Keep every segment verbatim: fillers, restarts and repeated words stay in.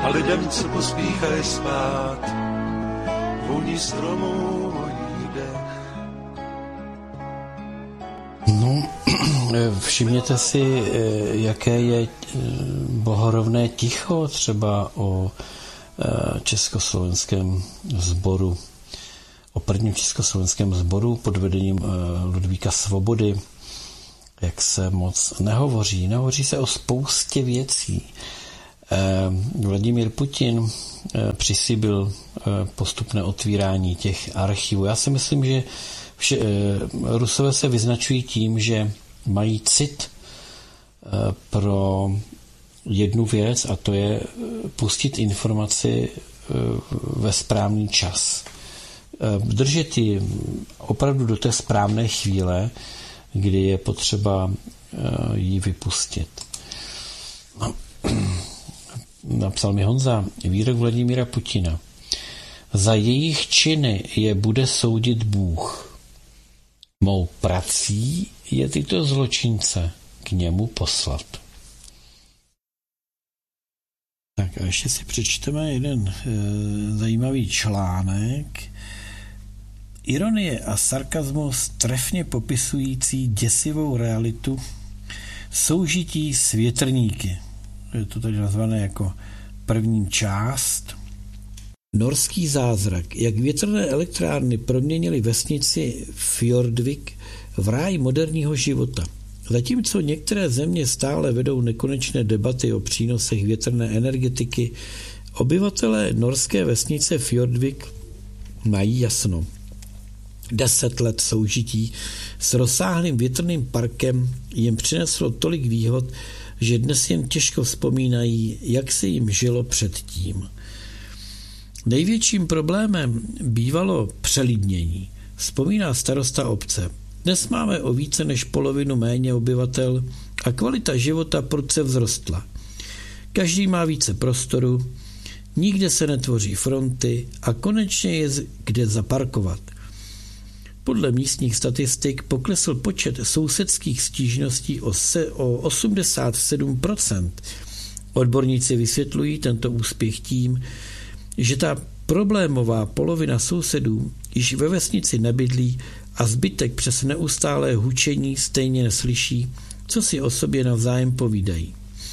a lidem, co pospíchají spát, voní stromů voní dech. No, všimněte si, jaké je bohorovné ticho třeba o československém sboru, o prvním československém sboru pod vedením Ludvíka Svobody, jak se moc nehovoří. Nehovoří se o spoustě věcí. Vladimír Putin přislíbil postupné otvírání těch archivů. Já si myslím, že vše, Rusové se vyznačují tím, že mají cit pro jednu věc, a to je pustit informaci ve správný čas. Držet ji opravdu do té správné chvíle, kdy je potřeba ji vypustit. Napsal mi Honza, výrok Vladimíra Putina. Za jejich činy je bude soudit Bůh. Mou prací je tyto zločince k němu poslat. Tak a ještě si přečteme jeden e, zajímavý článek. Ironie a sarkazmus trefně popisující děsivou realitu soužití s větrníky. Je to tady nazvané jako první část. Norský zázrak, jak větrné elektrárny proměnily vesnici Fjordvik v ráj moderního života. Zatímco některé země stále vedou nekonečné debaty o přínosech větrné energetiky, obyvatelé norské vesnice Fjordvik mají jasno. Deset let soužití s rozsáhlým větrným parkem jim přineslo tolik výhod, že dnes jen těžko vzpomínají, jak se jim žilo předtím. Největším problémem bývalo přelidnění, vzpomíná starosta obce. Dnes máme o více než polovinu méně obyvatel a kvalita života prudce vzrostla. Každý má více prostoru, nikde se netvoří fronty a konečně je kde zaparkovat. Podle místních statistik poklesl počet sousedských stížností o, se, o osmdesát sedm procent. Odborníci vysvětlují tento úspěch tím, že ta problémová polovina sousedů již ve vesnici nebydlí a zbytek přes neustálé hučení stejně neslyší, co si o sobě navzájem povídají.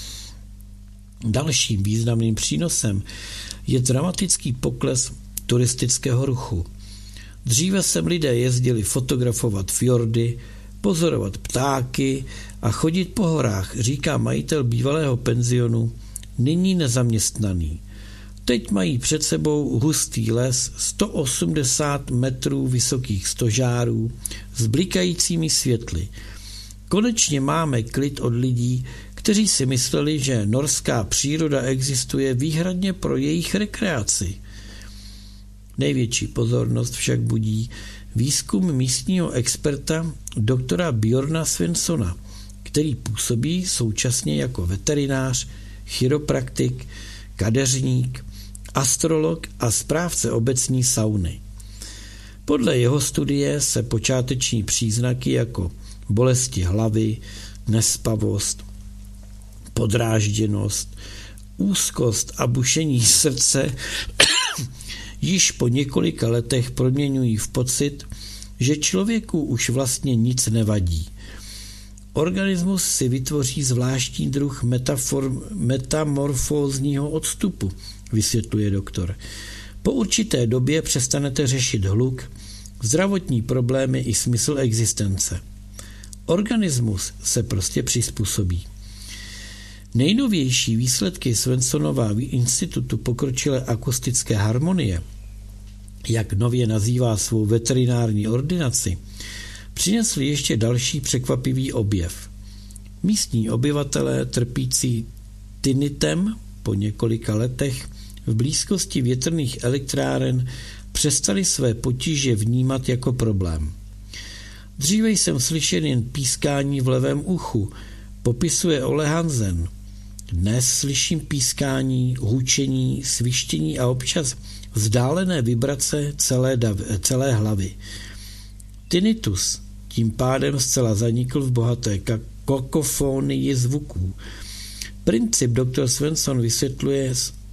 Dalším významným přínosem je dramatický pokles turistického ruchu. Dříve sem lidé jezdili fotografovat fjordy, pozorovat ptáky a chodit po horách, říká majitel bývalého penzionu, nyní nezaměstnaný. Teď mají před sebou hustý les, sto osmdesát metrů vysokých stožárů s blikajícími světly. Konečně máme klid od lidí, kteří si mysleli, že norská příroda existuje výhradně pro jejich rekreaci. Největší pozornost však budí výzkum místního experta doktora Bjorna Svenssona, který působí současně jako veterinář, chiropraktik, kadeřník, astrolog a správce obecní sauny. Podle jeho studie se počáteční příznaky jako bolesti hlavy, nespavost, podrážděnost, úzkost a bušení srdce již po několika letech proměňují v pocit, že člověku už vlastně nic nevadí. Organismus si vytvoří zvláštní druh metaform, metamorfózního odstupu, vysvětluje doktor. Po určité době přestanete řešit hluk, zdravotní problémy i smysl existence. Organismus se prostě přizpůsobí. Nejnovější výsledky Svenssonova institutu pokročilé akustické harmonie, jak nově nazývá svou veterinární ordinaci, přinesli ještě další překvapivý objev. Místní obyvatelé trpící tinnitem po několika letech v blízkosti větrných elektráren přestali své potíže vnímat jako problém. Dříve jsem slyšel jen pískání v levém uchu, popisuje Ole Hansen. Dnes slyším pískání, hučení, svištění a občas vzdálené vibrace celé, dav, celé hlavy. Tinnitus tím pádem zcela zanikl v bohaté kakofonii zvuků. Princip doktor Svensson vysvětluje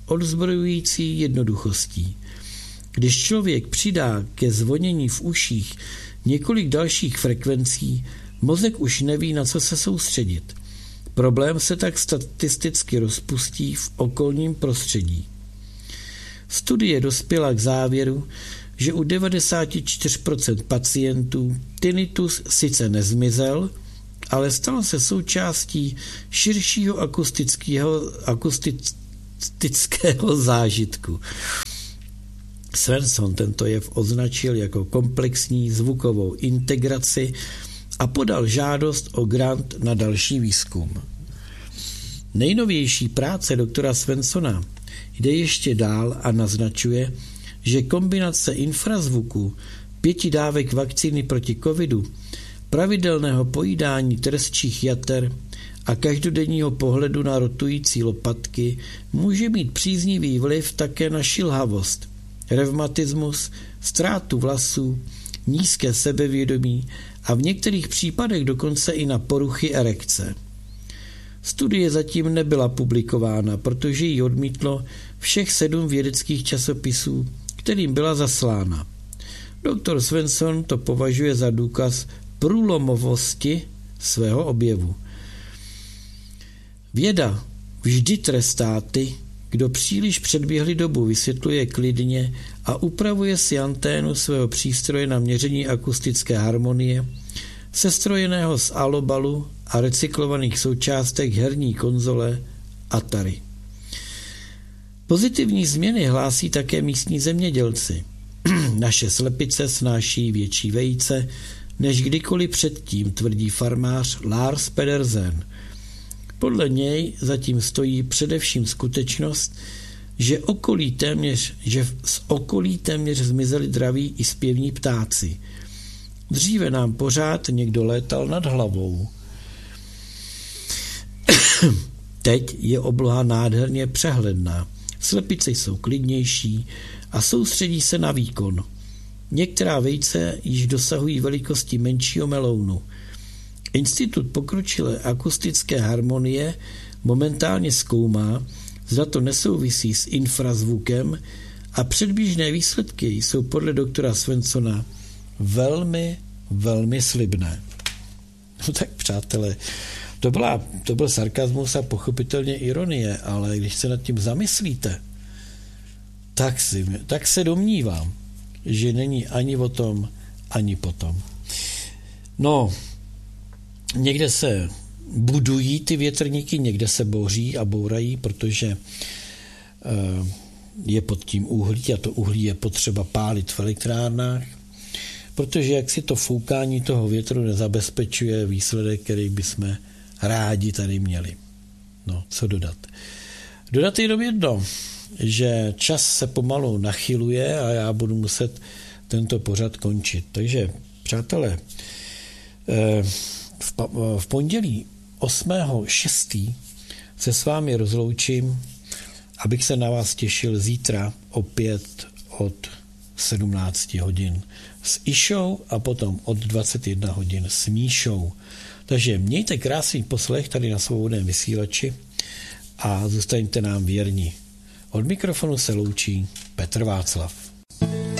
odzbrojující jednoduchostí. Když člověk přidá ke zvonění v uších několik dalších frekvencí, mozek už neví, na co se soustředit. Problém se tak statisticky rozpustí v okolním prostředí. Studie dospěla k závěru, že u devadesát čtyři procent pacientů tinnitus sice nezmizel, ale stal se součástí širšího akustického, akustického zážitku. Svensson tento jev označil jako komplexní zvukovou integraci a podal žádost o grant na další výzkum. Nejnovější práce doktora Svenssona jde ještě dál a naznačuje, že kombinace infrazvuku, pěti dávek vakcíny proti covidu, pravidelného pojídání trstčích jater a každodenního pohledu na rotující lopatky může mít příznivý vliv také na šilhavost, revmatismus, ztrátu vlasů, nízké sebevědomí a v některých případech dokonce i na poruchy erekce. Studie zatím nebyla publikována, protože ji odmítlo všech sedm vědeckých časopisů, kterým byla zaslána. Doktor Svensson to považuje za důkaz průlomovosti svého objevu. Věda vždy trestá ty, kdo příliš předběhli dobu vysvětluje klidně a upravuje si anténu svého přístroje na měření akustické harmonie, sestrojeného z alobalu a recyklovaných součástek herní konzole Atari. Pozitivní změny hlásí také místní zemědělci. Naše slepice snáší větší vejce než kdykoliv předtím, tvrdí farmář Lars Pedersen. Podle něj zatím stojí především skutečnost, že, okolí téměř, že z okolí téměř zmizeli draví i zpěvní ptáci. Dříve nám pořád někdo létal nad hlavou. Teď je obloha nádherně přehledná. Slepice jsou klidnější a soustředí se na výkon. Některá vejce již dosahují velikosti menšího melounu. Institut pokročilé akustické harmonie momentálně zkoumá, zda to nesouvisí s infrazvukem a předběžné výsledky jsou podle doktora Svenssona velmi, velmi slibné. No tak přátelé, to, byla, to byl sarkazmus a pochopitelně ironie, ale když se nad tím zamyslíte, tak, si, tak se domnívám, že není ani o tom, ani potom. No, někde se budují ty větrníky, někde se bouří a bourají, protože je pod tím uhlí a to uhlí je potřeba pálit v elektrárnách, protože jak si to foukání toho větru nezabezpečuje výsledek, který bychom rádi tady měli. No, co dodat? Dodat jenom jedno, že čas se pomalu nachyluje a já budu muset tento pořad končit. Takže, přátelé, v pondělí osmého šestého se s vámi rozloučím, abych se na vás těšil zítra opět od sedmnáct hodin s Išou a potom od dvacet jedna hodin s Míšou. Takže mějte krásný poslech tady na Svobodném vysílači a zůstaňte nám věrni. Od mikrofonu se loučí Petr Václav.